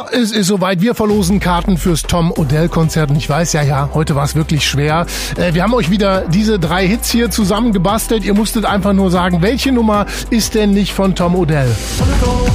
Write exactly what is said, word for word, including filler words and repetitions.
es ist soweit. Wir verlosen Karten fürs Tom Odell-Konzert. Und ich weiß, ja, ja, heute war es wirklich schwer. Äh, wir haben euch wieder diese drei Hits hier zusammengebastelt. Ihr musstet einfach nur sagen, welche Nummer ist denn nicht von Tom Odell?